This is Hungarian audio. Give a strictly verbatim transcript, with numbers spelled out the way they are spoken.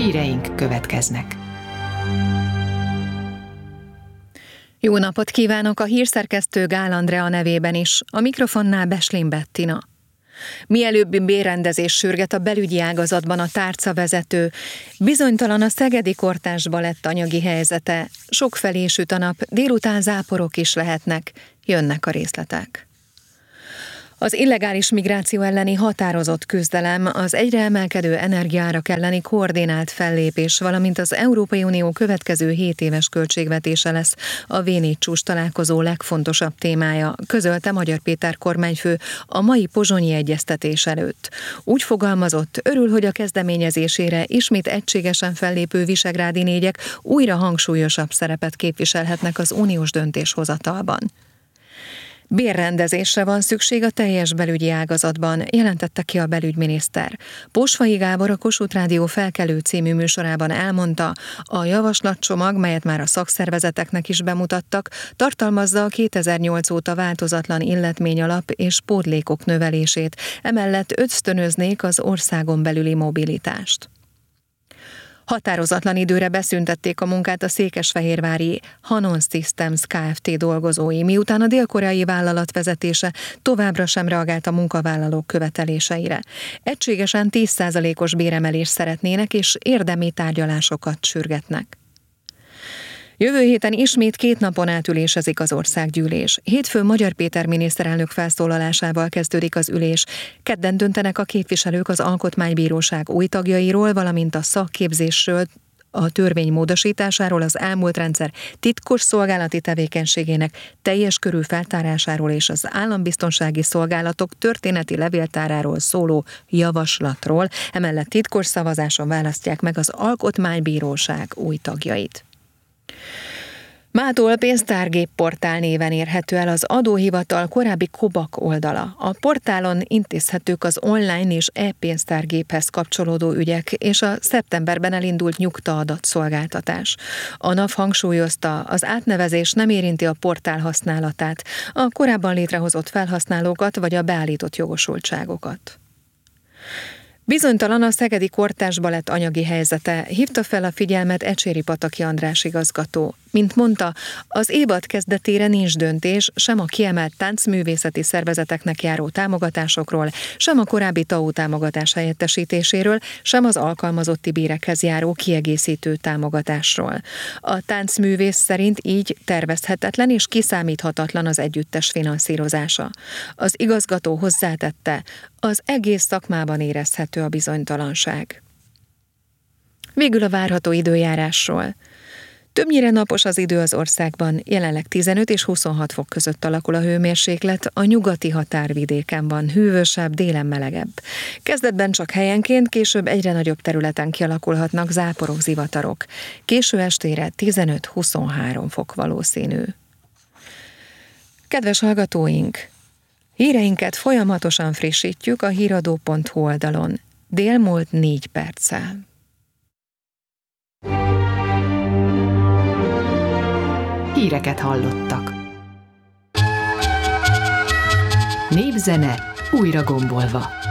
Híreink következnek. Jó napot kívánok, a hírszerkesztő Gál Andrea nevében is, a mikrofonnál Beslin Bettina. Mielőbbi bérrendezés sürget a belügyi ágazatban a tárcavezető. Bizonytalan a szegedi Kortárs Balett anyagi helyzete. Sokfelé süt a nap, délután záporok is lehetnek. Jönnek a részletek. Az illegális migráció elleni határozott küzdelem, az egyre emelkedő energiaárak elleni koordinált fellépés, valamint az Európai Unió következő hét éves költségvetése lesz a vé négy csúcs találkozó legfontosabb témája, közölte Magyar Péter kormányfő a mai pozsonyi egyeztetés előtt. Úgy fogalmazott, örül, hogy a kezdeményezésére ismét egységesen fellépő visegrádi négyek újra hangsúlyosabb szerepet képviselhetnek az uniós döntéshozatalban. Bérrendezésre van szükség a teljes belügyi ágazatban, jelentette ki a belügyminiszter. Pósfai Gábor a Kossuth Rádió Felkelő című műsorában elmondta, a javaslatcsomag, melyet már a szakszervezeteknek is bemutattak, tartalmazza a kétezer-nyolc óta változatlan illetményalap és pótlékok növelését, emellett ösztönöznék az országon belüli mobilitást. Határozatlan időre beszüntették a munkát a székesfehérvári Hanon Systems Kft. Dolgozói, miután a dél-koreai vállalat vezetése továbbra sem reagált a munkavállalók követeléseire. Egységesen tíz százalékos béremelést szeretnének, és érdemi tárgyalásokat sürgetnek. Jövő héten ismét két napon át ülésezik az országgyűlés. Hétfőn Magyar Péter miniszterelnök felszólalásával kezdődik az ülés. Kedden döntenek a képviselők az Alkotmánybíróság új tagjairól, valamint a szakképzésről, a törvény módosításáról, az elmúlt rendszer titkos szolgálati tevékenységének teljes körű feltárásáról és az állambiztonsági szolgálatok történeti levéltáráról szóló javaslatról. Emellett titkos szavazáson választják meg az Alkotmánybíróság új tagjait. Mától pénztárgép portál néven érhető el az adóhivatal korábbi Kobak oldala. A portálon intézhetők az online és e-pénztárgéphez kapcsolódó ügyek és a szeptemberben elindult nyugta adatszolgáltatás. A NAV hangsúlyozta, az átnevezés nem érinti a portál használatát, a korábban létrehozott felhasználókat vagy a beállított jogosultságokat. Bizonytalan a szegedi Kortárs Balett anyagi helyzete, hívta fel a figyelmet Ecséri Pataki András igazgató. Mint mondta, az évad kezdetére nincs döntés sem a kiemelt táncművészeti szervezeteknek járó támogatásokról, sem a korábbi té á u támogatás helyettesítéséről, sem az alkalmazotti bérekhez járó kiegészítő támogatásról. A táncművész szerint így tervezhetetlen és kiszámíthatatlan az együttes finanszírozása. Az igazgató hozzátette, az egész szakmában érezhető a bizonytalanság. Végül a várható időjárásról. Többnyire napos az idő az országban, jelenleg tizenöt és huszonhat fok között alakul a hőmérséklet, a nyugati határvidéken van hűvösebb, délen melegebb. Kezdetben csak helyenként, később egyre nagyobb területen kialakulhatnak záporok, zivatarok. Késő estére tizenöt-huszonhárom fok valószínű. Kedves hallgatóink! Híreinket folyamatosan frissítjük a híradó pont hu oldalon. Dél múlt négy perccel. Híreket hallottak. Népzene újra gombolva.